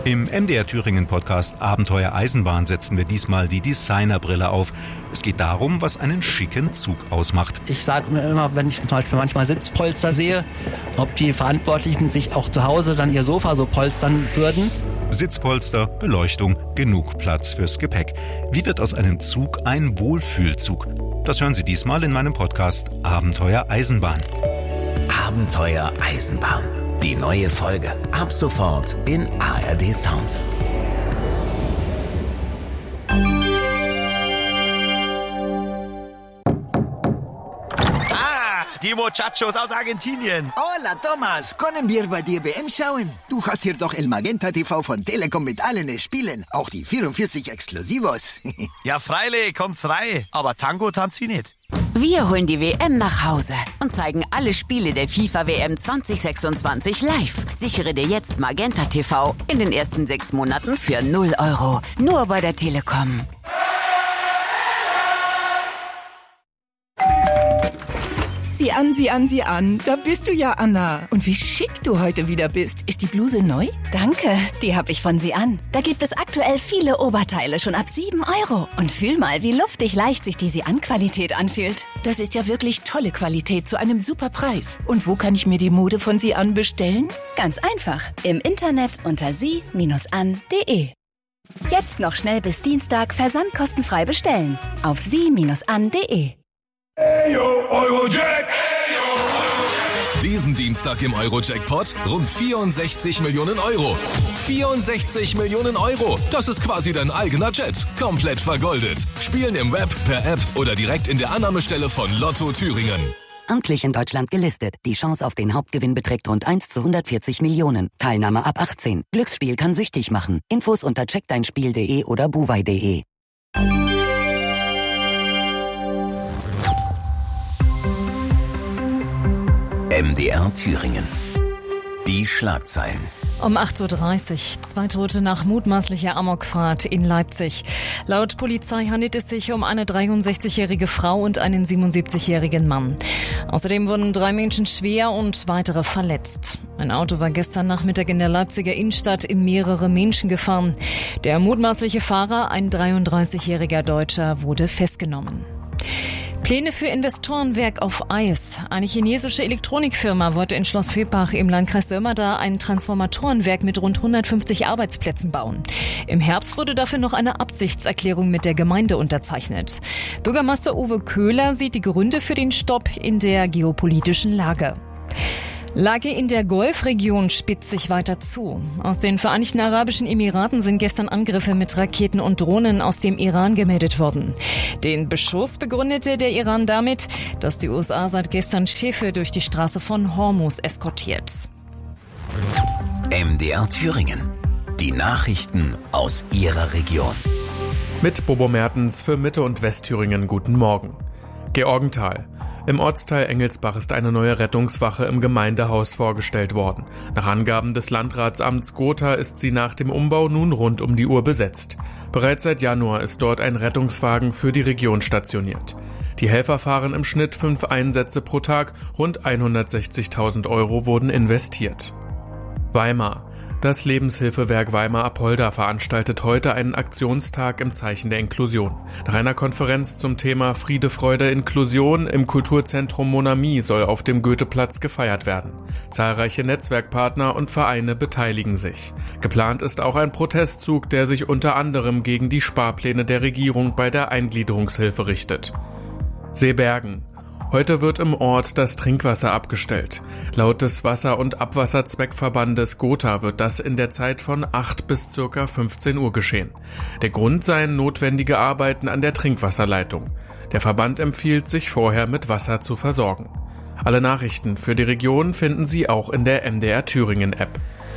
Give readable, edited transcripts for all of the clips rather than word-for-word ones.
Im MDR Thüringen Podcast Abenteuer Eisenbahn setzen wir diesmal die Designerbrille auf. Es geht darum, was einen schicken Zug ausmacht. Ich sage mir immer, wenn ich zum Beispiel manchmal Sitzpolster sehe, ob die Verantwortlichen sich auch zu Hause dann ihr Sofa so polstern würden. Sitzpolster, Beleuchtung, genug Platz fürs Gepäck. Wie wird aus einem Zug ein Wohlfühlzug? Das hören Sie diesmal in meinem Podcast Abenteuer Eisenbahn. Abenteuer Eisenbahn. Die neue Folge. Ab sofort in ARD Sounds. Die Muchachos aus Argentinien. Hola, Thomas. Können wir bei dir WM schauen? Du hast hier doch El Magenta TV von Telekom mit allen Spielen. Auch die 44 Exklusivos. Ja, freilich, kommt's rein. Aber Tango tanzt sie nicht. Wir holen die WM nach Hause und zeigen alle Spiele der FIFA-WM 2026 live. Sichere dir jetzt Magenta TV in den ersten 6 Monaten für 0 €. Nur bei der Telekom. Sieh an. Da bist du ja, Anna. Und wie schick du heute wieder bist. Ist die Bluse neu? Danke, die habe ich von Sian. Da gibt es aktuell viele Oberteile schon ab 7 €. Und fühl mal, wie luftig leicht sich die Sian-Qualität anfühlt. Das ist ja wirklich tolle Qualität zu einem super Preis. Und wo kann ich mir die Mode von Sian bestellen? Ganz einfach. Im Internet unter sie-an.de. Jetzt noch schnell bis Dienstag versandkostenfrei bestellen. Auf sie-an.de. Diesen Dienstag im Euro-Jackpot rund 64 Millionen €. 64 Millionen €. Das ist quasi dein eigener Jet. Komplett vergoldet. Spielen im Web, per App oder direkt in der Annahmestelle von Lotto Thüringen. Amtlich in Deutschland gelistet. Die Chance auf den Hauptgewinn beträgt rund 1 zu 140 Millionen. Teilnahme ab 18. Glücksspiel kann süchtig machen. Infos unter checkdeinspiel.de oder buwei.de. MDR Thüringen. Die Schlagzeilen. Um 8.30 Uhr, 2 Tote nach mutmaßlicher Amokfahrt in Leipzig. Laut Polizei handelt es sich um eine 63-jährige Frau und einen 77-jährigen Mann. Außerdem wurden 3 Menschen schwer und weitere verletzt. Ein Auto war gestern Nachmittag in der Leipziger Innenstadt in mehrere Menschen gefahren. Der mutmaßliche Fahrer, ein 33-jähriger Deutscher, wurde festgenommen. Pläne für Investorenwerk auf Eis. Eine chinesische Elektronikfirma wollte in Schloss Fehbach im Landkreis Sömmerda ein Transformatorenwerk mit rund 150 Arbeitsplätzen bauen. Im Herbst wurde dafür noch eine Absichtserklärung mit der Gemeinde unterzeichnet. Bürgermeister Uwe Köhler sieht die Gründe für den Stopp in der geopolitischen Lage. Lage in der Golfregion spitzt sich weiter zu. Aus den Vereinigten Arabischen Emiraten sind gestern Angriffe mit Raketen und Drohnen aus dem Iran gemeldet worden. Den Beschuss begründete der Iran damit, dass die USA seit gestern Schiffe durch die Straße von Hormuz eskortiert. MDR Thüringen. Die Nachrichten aus Ihrer Region. Mit Bobo Mertens für Mitte- und Westthüringen guten Morgen. Georgenthal. Im Ortsteil Engelsbach ist eine neue Rettungswache im Gemeindehaus vorgestellt worden. Nach Angaben des Landratsamts Gotha ist sie nach dem Umbau nun rund um die Uhr besetzt. Bereits seit Januar ist dort ein Rettungswagen für die Region stationiert. Die Helfer fahren im Schnitt 5 Einsätze pro Tag, rund 160.000 € wurden investiert. Weimar. Das Lebenshilfewerk Weimar-Apolda veranstaltet heute einen Aktionstag im Zeichen der Inklusion. Nach einer Konferenz zum Thema Friede, Freude, Inklusion im Kulturzentrum Mon Ami soll auf dem Goetheplatz gefeiert werden. Zahlreiche Netzwerkpartner und Vereine beteiligen sich. Geplant ist auch ein Protestzug, der sich unter anderem gegen die Sparpläne der Regierung bei der Eingliederungshilfe richtet. Seebergen. Heute wird im Ort das Trinkwasser abgestellt. Laut des Wasser- und Abwasserzweckverbandes Gotha wird das in der Zeit von 8 bis ca. 15 Uhr geschehen. Der Grund seien notwendige Arbeiten an der Trinkwasserleitung. Der Verband empfiehlt, sich vorher mit Wasser zu versorgen. Alle Nachrichten für die Region finden Sie auch in der MDR Thüringen App.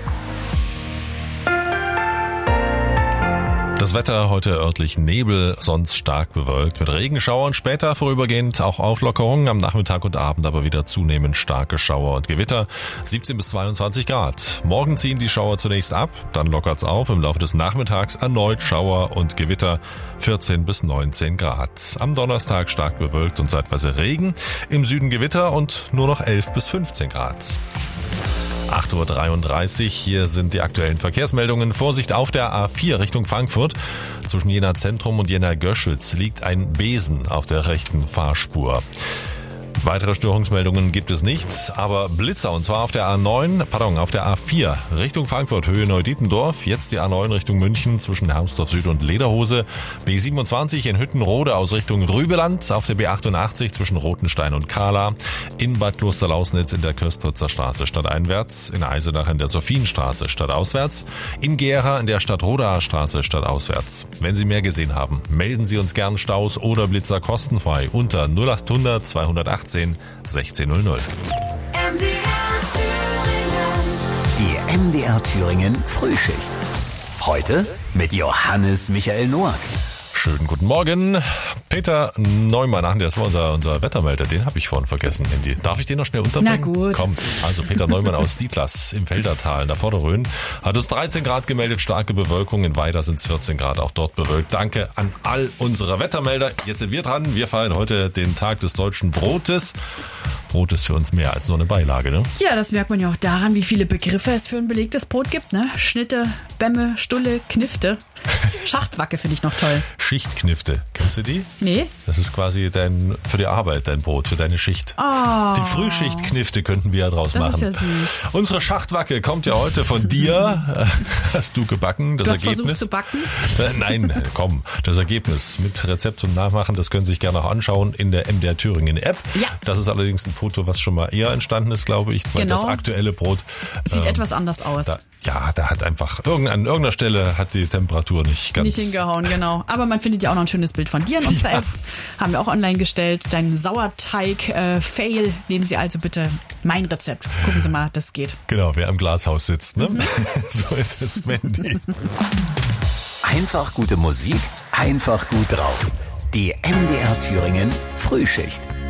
Das Wetter heute örtlich Nebel, sonst stark bewölkt mit Regenschauern, später vorübergehend auch Auflockerungen, am Nachmittag und Abend aber wieder zunehmend starke Schauer und Gewitter, 17 bis 22 Grad. Morgen ziehen die Schauer zunächst ab, dann lockert's auf, im Laufe des Nachmittags erneut Schauer und Gewitter, 14 bis 19 Grad. Am Donnerstag stark bewölkt und zeitweise Regen, im Süden Gewitter und nur noch 11 bis 15 Grad. 8:33 Uhr. Hier sind die aktuellen Verkehrsmeldungen. Vorsicht auf der A4 Richtung Frankfurt. Zwischen Jena Zentrum und Jena Göschwitz liegt ein Besen auf der rechten Fahrspur. Weitere Störungsmeldungen gibt es nicht, aber Blitzer, und zwar auf der A4 Richtung Frankfurt, Höhe Neudietendorf. Jetzt die A9 Richtung München zwischen Hermsdorf Süd und Lederhose. B27 in Hüttenrode aus Richtung Rübeland. Auf der B88 zwischen Rothenstein und Kahla. In Bad Klosterlausnitz in der Köstritzer Straße stadteinwärts. In Eisenach in der Sophienstraße stadtauswärts. In Gera in der Stadtrodaer Straße stadtauswärts. Wenn Sie mehr gesehen haben, melden Sie uns gern Staus oder Blitzer kostenfrei unter 0800 218 1600. Die MDR Thüringen Frühschicht. Heute mit Johannes Michael Noack. Schönen guten Morgen. Peter Neumann, das war unser Wettermelder, den habe ich vorhin vergessen. Darf ich den noch schnell unterbringen? Na gut. Komm, also Peter Neumann aus Dietlas im Feldertal in der Vorderrhön hat uns 13 Grad gemeldet, starke Bewölkung. In Weida sind es 14 Grad, auch dort bewölkt. Danke an all unsere Wettermelder. Jetzt sind wir dran. Wir feiern heute den Tag des deutschen Brotes. Brot ist für uns mehr als nur eine Beilage, ne? Ja, das merkt man ja auch daran, wie viele Begriffe es für ein belegtes Brot gibt, ne? Schnitte, Bämme, Stulle, Knifte. Schachtwacke finde ich noch toll. Schichtknifte. Kennst du die? Nee. Das ist quasi für die Arbeit, dein Brot, für deine Schicht. Oh. Die Frühschichtknifte könnten wir ja draus machen. Das ist ja süß. Unsere Schachtwacke kommt ja heute von dir. Hast du gebacken? Das du hast Ergebnis? Versucht zu backen? Nein, komm. Das Ergebnis mit Rezept zum Nachmachen, das können Sie sich gerne auch anschauen in der MDR Thüringen App. Ja. Das ist allerdings ein Foto, was schon mal eher entstanden ist, glaube ich. Weil das aktuelle Brot sieht etwas anders aus. Da hat einfach an irgendeiner Stelle hat die Temperatur nicht hingehauen, genau. Aber man findet ja auch noch ein schönes Bild von dir in unserer App. Haben wir auch online gestellt. Dein Sauerteig-Fail. Nehmen Sie also bitte mein Rezept. Gucken Sie mal, das geht. Genau, wer im Glashaus sitzt, ne? So ist es, Mandy. Einfach gute Musik, einfach gut drauf. Die MDR Thüringen Frühschicht.